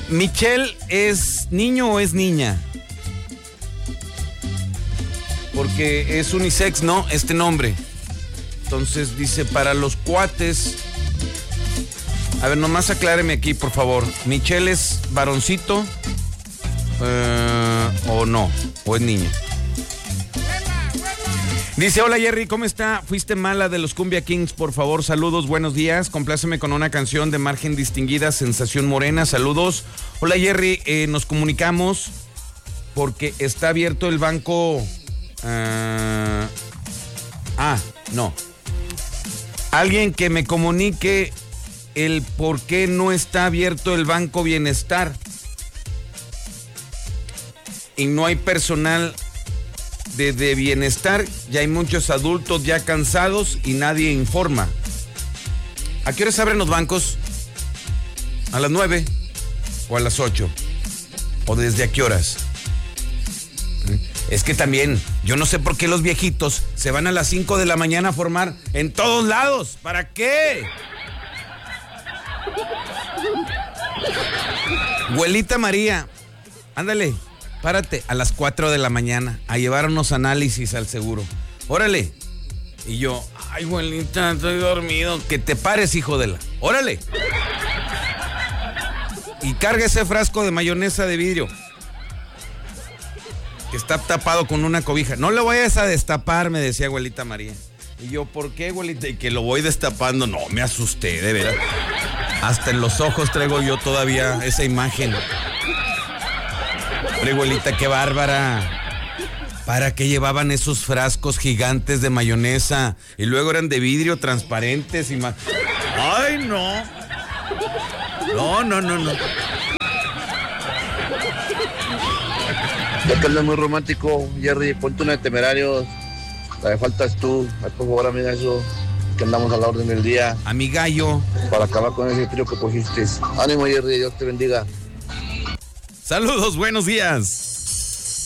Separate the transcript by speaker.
Speaker 1: ¿Michelle es niño o es niña? Porque es unisex, ¿no? Este nombre. Entonces dice, para los cuates... A ver, nomás acláreme aquí, por favor. ¿Michelle es varoncito? ¿O no? ¿O es niña? Dice, hola Jerry, ¿cómo está? Fuiste mala de los Cumbia Kings, por favor, saludos, buenos días. Compláceme con una canción de Margen Distinguida, Sensación Morena, saludos. Hola Jerry, nos comunicamos porque está abierto el banco... no. Alguien que me comunique el por qué no está abierto el Banco Bienestar y no hay personal de bienestar, ya hay muchos adultos ya cansados y nadie informa. ¿A qué horas abren los bancos? ¿A las 9 o a las 8? ¿O desde a qué horas? Es que también, yo no sé por qué los viejitos se van a las 5 de la mañana a formar en todos lados. ¿Para qué? Abuelita María, ándale, párate a las 4 de la mañana a llevar unos análisis al seguro. Órale. Y yo, ay, abuelita, estoy dormido. Que te pares, hijo de la... Órale. Y carga ese frasco de mayonesa de vidrio que está tapado con una cobija. No lo vayas a destapar, me decía abuelita María. Y yo, ¿por qué, abuelita? Y que lo voy destapando. No, me asusté, de veras. Hasta en los ojos traigo yo todavía esa imagen. Pero, abuelita, qué bárbara. ¿Para qué llevaban esos frascos gigantes de mayonesa? Y luego eran de vidrio transparentes y más. ¡Ay, no! No.
Speaker 2: Ya que es muy romántico, Jerry, ponte una de Temerarios. La que faltas tú. Por favor, amiga, eso. Que andamos a la orden del día.
Speaker 1: A mi gallo.
Speaker 2: Para acabar con ese trío que pusiste. Ánimo, Jerry, Dios te bendiga.
Speaker 1: Saludos, buenos días.